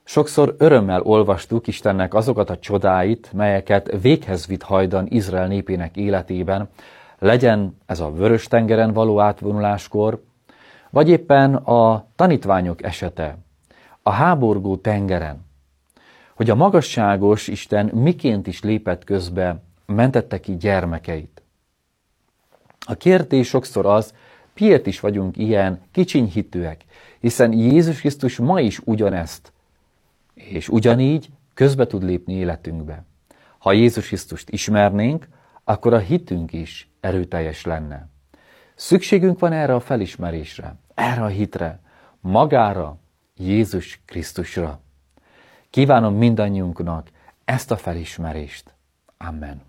Sokszor örömmel olvastuk Istennek azokat a csodáit, melyeket véghez vitt hajdan Izrael népének életében, legyen ez a Vörös-tengeren való átvonuláskor, vagy éppen a tanítványok esete, a háborgó tengeren, hogy a magasságos Isten miként is lépett közbe, mentette ki gyermekeit. A kérdés sokszor az, miért is vagyunk ilyen kicsinyhitűek, hiszen Jézus Krisztus ma is ugyanezt, és ugyanígy közbe tud lépni életünkbe. Ha Jézus Krisztust ismernénk, akkor a hitünk is erőteljes lenne. Szükségünk van erre a felismerésre, erre a hitre, magára, Jézus Krisztusra. Kívánom mindannyiunknak ezt a felismerést. Amen.